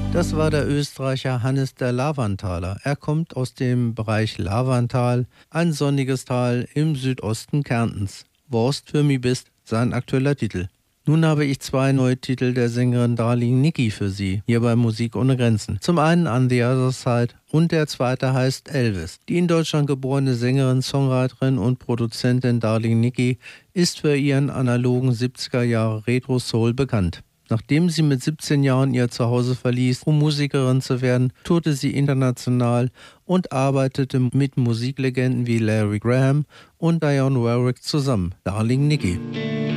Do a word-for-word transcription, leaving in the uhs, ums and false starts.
Das war der Österreicher Hannes der Lavanthaler. Er kommt aus dem Bereich Lavantal, ein sonniges Tal im Südosten Kärntens. Wurst für mich bist, sein aktueller Titel. Nun habe ich zwei neue Titel der Sängerin Darling Nikki für Sie, hier bei Musik ohne Grenzen. Zum einen On the Other Side und der zweite heißt Elvis. Die in Deutschland geborene Sängerin, Songwriterin und Produzentin Darling Nikki ist für ihren analogen siebziger Jahre Retro-Soul bekannt. Nachdem sie mit siebzehn Jahren ihr Zuhause verließ, um Musikerin zu werden, tourte sie international und arbeitete mit Musiklegenden wie Larry Graham und Dionne Warwick zusammen. Darling Nikki.